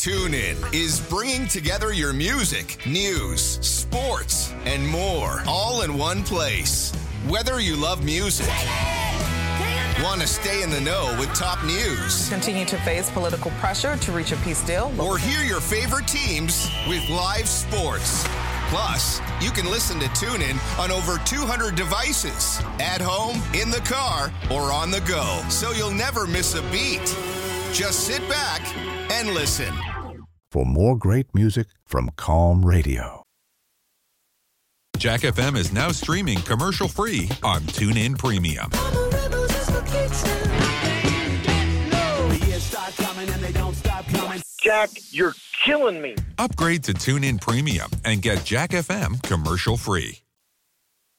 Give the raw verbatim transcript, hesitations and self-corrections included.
TuneIn is bringing together your music, news, sports, and more all in one place. Whether you love music, want to stay in the know with top news, continue to face political pressure to reach a peace deal, or hear your favorite teams with live sports. Plus, you can listen to TuneIn on over two hundred devices, at home, in the car, or on the go, so you'll never miss a beat. Just sit back and listen. For more great music from Calm Radio. Jack F M is now streaming commercial-free on TuneIn Premium. Jack, you're killing me. Upgrade to TuneIn Premium and get Jack F M commercial-free.